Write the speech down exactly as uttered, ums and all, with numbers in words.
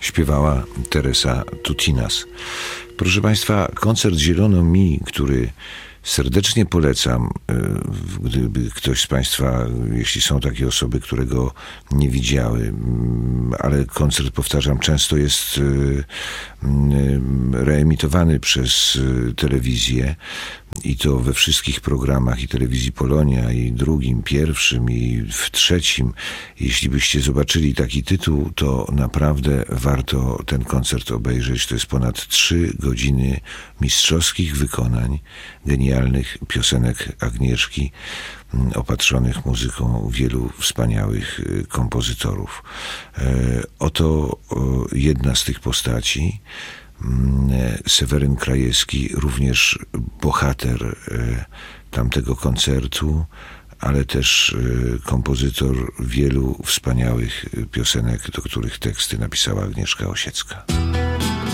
śpiewała Teresa Tutinas. Proszę Państwa, koncert Zielono mi, który serdecznie polecam, gdyby ktoś z Państwa, jeśli są takie osoby, które go nie widziały, ale koncert, powtarzam, często jest reemitowany przez telewizję i to we wszystkich programach i telewizji Polonia, i drugim, pierwszym i w trzecim. Jeśli byście zobaczyli taki tytuł, to naprawdę warto ten koncert obejrzeć. To jest ponad trzy godziny mistrzowskich wykonań, genialnych piosenek Agnieszki, opatrzonych muzyką wielu wspaniałych kompozytorów. Oto jedna z tych postaci, Seweryn Krajewski, również bohater tamtego koncertu, ale też kompozytor wielu wspaniałych piosenek, do których teksty napisała Agnieszka Osiecka.